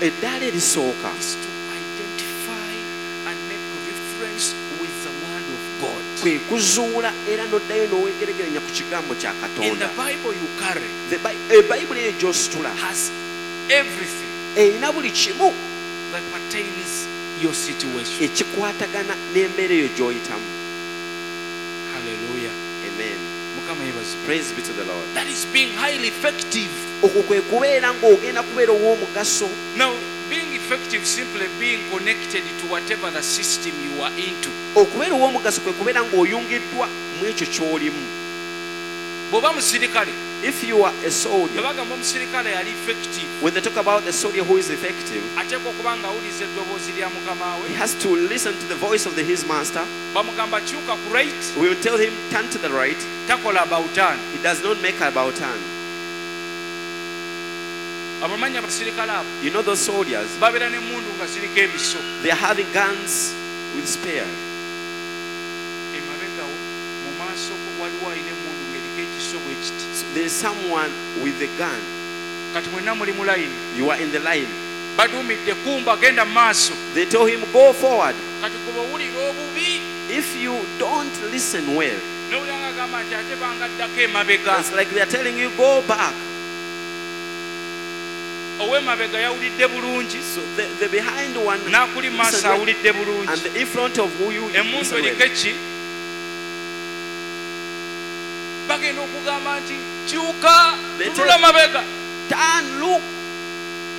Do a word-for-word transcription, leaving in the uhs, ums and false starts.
Eddaala erisooka is to identify and make reference with the word of God. kwe kuzuula era n'oddayo n'oweegeregeranya ku kigambo kya In the Katonda. Bible you carry The Bi- Ebayibuli eyo gy'ositula has everything erina buli kimu that pertains your situation. ekikwatagana n'embeera eyo gy'oyitamu. Hallelujah. Amen. Mukama yeebazibwe. Praise be to the Lord. That is being highly effective. Okwo kwe kubeera ng'ogenda kubeera ow'omugaso. Now, being effective simply being connected to whatever the system you are into. Okubeera ow'omugaso kwe kubeera ng'oyungiddwa mu ekyo ky'olimu. Bw'oba musirikale, If you are a soldier, bwe bagamba omusirikale yali effective, when they talk about the soldier who is effective, ateekwa okuba ng'awuliza eddoboozi lya mukama he we. has to listen to the voice of the, his master. Bamugamba kyuka ku right, We will tell him, turn to the right. takola about turn. He does not make about turn. Abamanyi abasirikale abo You know those soldiers, babeera n'emmundu nga ziriko ebiso. they are having guns with spear. Emabega wo mu maaso go waliwo alina emmundu ng'eriko ekiso bwe kiti. So there is someone with a gun. Kati mwenna muli mu layini. You are in the line. Baduumidde kumba genda mu maaso. They told him, go forward. Kati kuba owulira obubi. If you don't listen well, N'owulira ng'agamba nti ate bangaddako emabega. it's like they are telling you, go back. Ow'emabega yawulidde bulungi. So the, the behind one, N'akuli mu maaso listen well, awulidde and bulungi. the in front of who you Emmundu listen eriko well. eki? Bagenda okugamba nti kyuka They tunula tell- mabega. Turn, look